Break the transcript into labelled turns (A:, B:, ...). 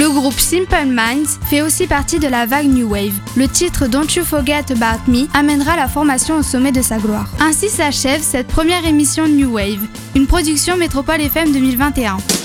A: Le groupe Simple Minds fait aussi partie de la vague New Wave. Le titre Don't You Forget About Me amènera la formation au sommet de sa gloire. Ainsi s'achève cette première émission New Wave, une production Métropole FM 2021.